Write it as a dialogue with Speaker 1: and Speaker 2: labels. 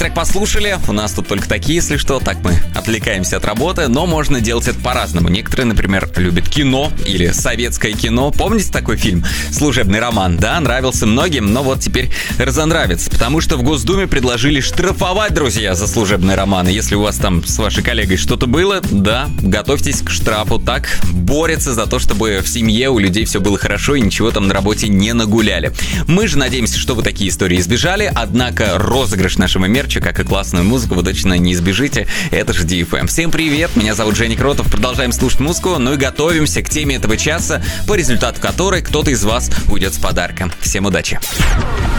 Speaker 1: Трек послушали, у нас тут только такие, если что, так мы отвлекаемся от работы, но можно делать это по-разному. Некоторые, например, любят кино или советское кино. Помните такой фильм «Служебный роман»? Да, нравился многим, но вот теперь разонравится, потому что в Госдуме предложили штрафовать, друзья, за служебные романы. Если у вас там с вашей коллегой что-то было, да, готовьтесь к штрафу. Так борются за то, чтобы в семье у людей все было хорошо и ничего там на работе не нагуляли. Мы же надеемся, что вы такие истории избежали, однако розыгрыш нашего мерча, как и классную музыку, вы точно не избежите. Это же DFM. Всем привет, меня зовут Женя Кротов, продолжаем слушать музыку, ну и готовимся к теме этого часа, по результату которой кто-то из вас уйдет с подарком. Всем удачи!